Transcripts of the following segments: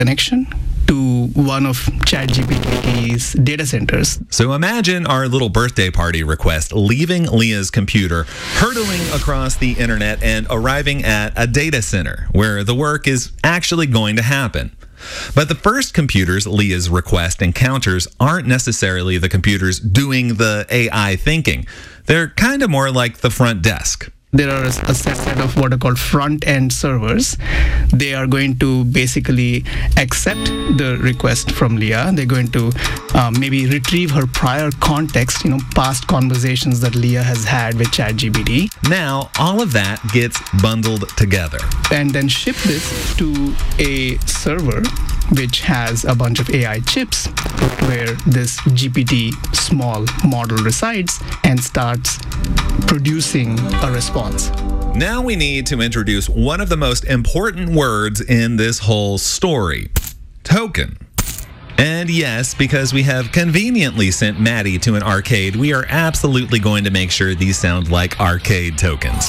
connection to one of ChatGPT's data centers. So imagine our little birthday party request leaving Leah's computer, hurtling across the internet, and arriving at a data center where the work is actually going to happen. But the first computers Leah's request encounters aren't necessarily the computers doing the AI thinking. They're kind of more like the front desk. There are a set of what are called front-end servers. They are going to basically accept the request from Leah. They're going to maybe retrieve her prior context, past conversations that Leah has had with ChatGPT. Now, all of that gets bundled together. And then ship this to a server which has a bunch of AI chips where this GPT small model resides and starts producing a response. Now we need to introduce one of the most important words in this whole story: token. And yes, because we have conveniently sent Maddie to an arcade, we are absolutely going to make sure these sound like arcade tokens.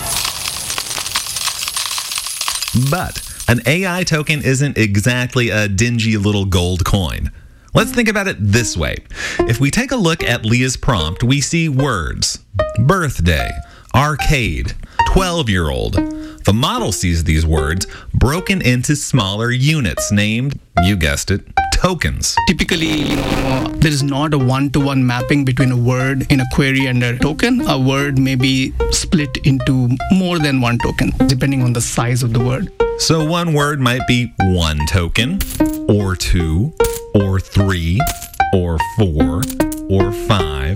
But an AI token isn't exactly a dingy little gold coin. Let's think about it this way. If we take a look at Leah's prompt, we see words: birthday, arcade, 12-year-old. The model sees these words broken into smaller units named, you guessed it, tokens. Typically, there is not a one-to-one mapping between a word in a query and a token. A word may be split into more than one token, depending on the size of the word. So one word might be 1 token, or 2, or 3, or 4, or 5.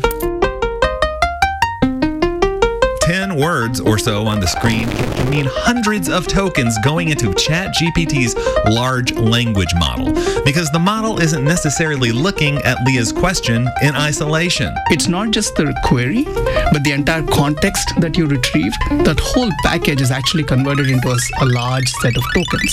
10 words or so on the screen can mean hundreds of tokens going into ChatGPT's large language model, because the model isn't necessarily looking at Leah's question in isolation. It's not just the query, but the entire context that you retrieved. That whole package is actually converted into a large set of tokens.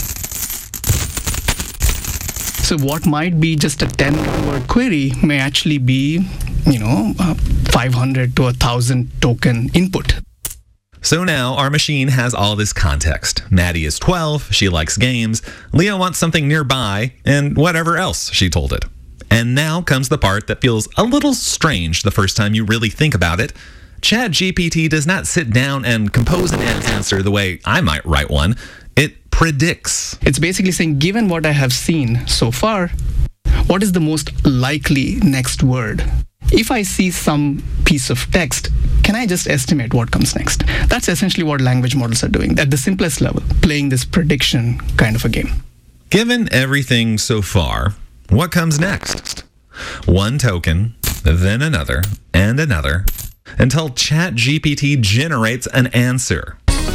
So what might be just a 10-word query may actually be 500 to 1,000 token input. So now our machine has all this context. Maddie is 12, she likes games, Leah wants something nearby, and whatever else she told it. And now comes the part that feels a little strange the first time you really think about it. ChatGPT does not sit down and compose an answer the way I might write one. It predicts. It's basically saying, given what I have seen so far, what is the most likely next word? If I see some piece of text, can I just estimate what comes next? That's essentially what language models are doing at the simplest level, playing this prediction kind of a game. Given everything so far, what comes next? One token, then another, and another, until ChatGPT generates an answer.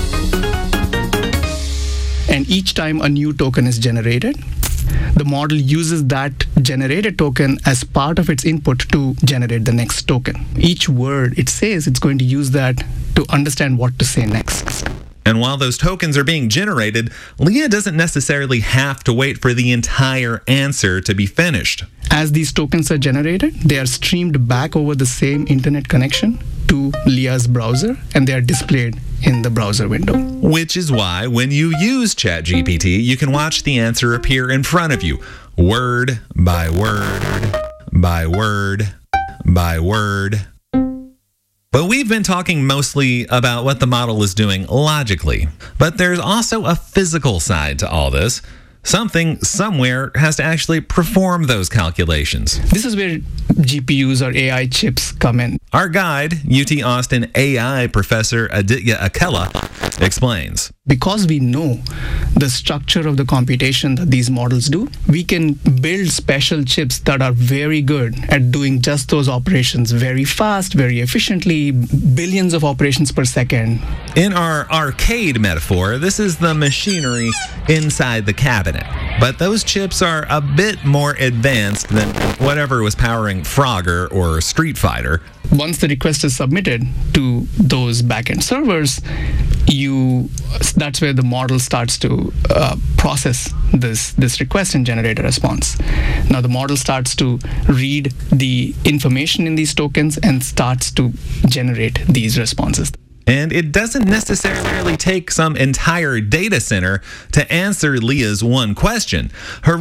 And each time a new token is generated, the model uses that generated token as part of its input to generate the next token. Each word it says, it's going to use that to understand what to say next. And while those tokens are being generated, Leah doesn't necessarily have to wait for the entire answer to be finished. As these tokens are generated, they are streamed back over the same internet connection to Leah's browser, and they are displayed in the browser window. Which is why when you use ChatGPT, you can watch the answer appear in front of you, word by word by word by word. But we've been talking mostly about what the model is doing logically. But there's also a physical side to all this. Something somewhere has to actually perform those calculations. This is where GPUs or AI chips come in. Our guide, UT Austin AI professor Aditya Akella, explains. Because we know the structure of the computation that these models do, we can build special chips that are very good at doing just those operations very fast, very efficiently, billions of operations per second. In our arcade metaphor, this is the machinery inside the cabinet. But those chips are a bit more advanced than whatever was powering Frogger or Street Fighter. Once the request is submitted to those backend servers, that's where the model starts to process this request and generate a response. Now the model starts to read the information in these tokens and starts to generate these responses. And it doesn't necessarily take some entire data center to answer Leah's one question. Her